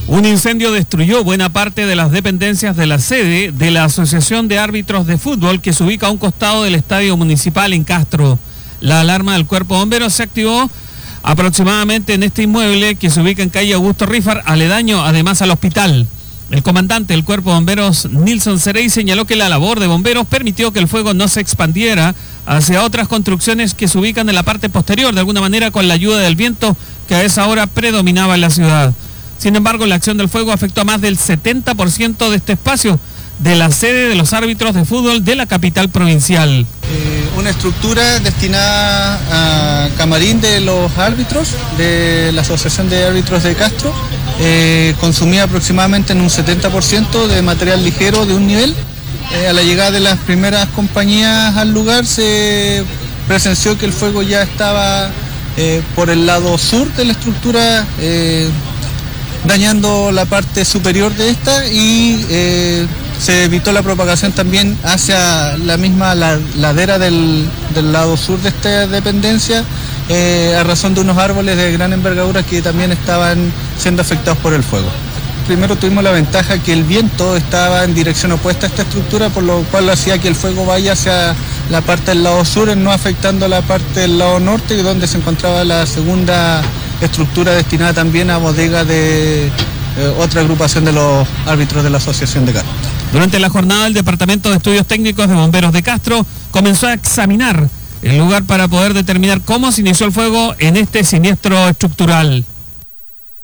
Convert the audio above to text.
Un incendio destruyó buena parte de las dependencias de la sede de la Asociación de Árbitros de Fútbol que se ubica a un costado del Estadio Municipal en Castro. La alarma del Cuerpo de Bomberos se activó aproximadamente en este inmueble que se ubica en calle Augusto Rifar, aledaño además al hospital. El comandante del Cuerpo de Bomberos, Nilson Cerey, señaló que la labor de bomberos permitió que el fuego no se expandiera hacia otras construcciones que se ubican en la parte posterior, de alguna manera con la ayuda del viento que a esa hora predominaba en la ciudad. Sin embargo, la acción del fuego afectó a más del 70% de este espacio de la sede de los árbitros de fútbol de la capital provincial. Una estructura destinada a camarín de los árbitros de la Asociación de Árbitros de Castro, consumía aproximadamente en un 70% de material ligero de un nivel. A la llegada de las primeras compañías al lugar se presenció que el fuego ya estaba por el lado sur de la estructura, dañando la parte superior de esta y se evitó la propagación también hacia la misma ladera del lado sur de esta dependencia, a razón de unos árboles de gran envergadura que también estaban siendo afectados por el fuego. Primero tuvimos la ventaja que el viento estaba en dirección opuesta a esta estructura, por lo cual hacía que el fuego vaya hacia la parte del lado sur, no afectando la parte del lado norte, donde se encontraba la segunda estructura destinada también a bodega de otra agrupación de los árbitros de la Asociación de Castro. Durante la jornada, el Departamento de Estudios Técnicos de Bomberos de Castro comenzó a examinar el lugar para poder determinar cómo se inició el fuego en este siniestro estructural.